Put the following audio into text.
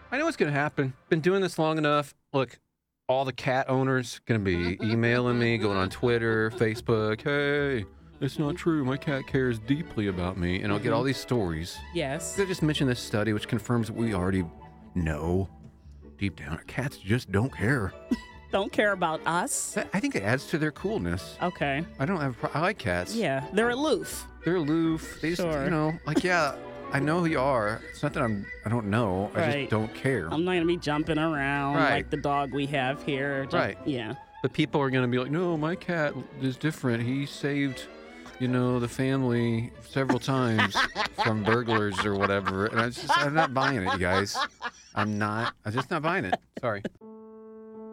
I know what's going to happen. Been doing this long enough. Look, all the cat owners going to be emailing me, going on Twitter, Facebook. Hey, it's not true. My cat cares deeply about me. And I'll get all these stories. Yes. They just mentioned this study, which confirms what we already know deep down. Cats just don't care. Don't care about us. I think it adds to their coolness. Okay. I don't have. I like cats. Yeah, they're aloof. They're aloof. They just, Sure. like, yeah, I know who you are. It's not that I don't know. I Right. just don't care. I'm not gonna be jumping around Right. like the dog we have here. Right. Yeah. But people are going to be like, no, my cat is different. He saved, the family several times from burglars or whatever. And I'm not buying it, you guys. I'm just not buying it. Sorry.